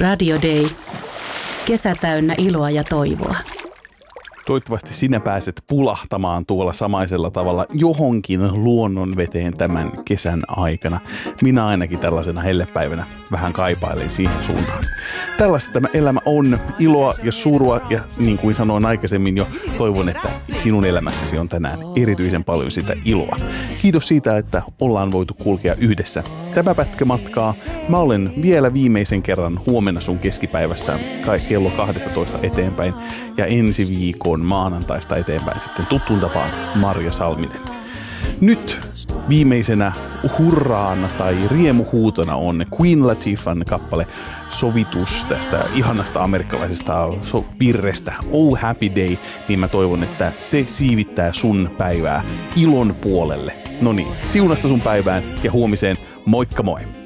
Radio Day. Kesä täynnä iloa ja toivoa. Toivottavasti sinä pääset pulahtamaan tuolla samaisella tavalla johonkin luonnonveteen tämän kesän aikana. Minä ainakin tällaisena hellepäivänä vähän kaipailen siihen suuntaan. Tällaista tämä elämä on, iloa ja surua, ja niin kuin sanoin aikaisemmin jo, toivon, että sinun elämässäsi on tänään erityisen paljon sitä iloa. Kiitos siitä, että ollaan voitu kulkea yhdessä tämä pätkä matkaa. Mä olen vielä viimeisen kerran huomenna sun keskipäivässä kello 12 eteenpäin, ja ensi viikon maanantaista eteenpäin sitten tuttuun tapaan Marja Salminen. Nyt viimeisenä hurraana tai riemuhuutona on Queen Latifahn kappale Sovitus tästä ihanasta amerikkalaisesta virrestä Oh Happy Day, niin mä toivon, että se siivittää sun päivää ilon puolelle. No niin, siunasta sun päivään ja huomiseen, moikka moi!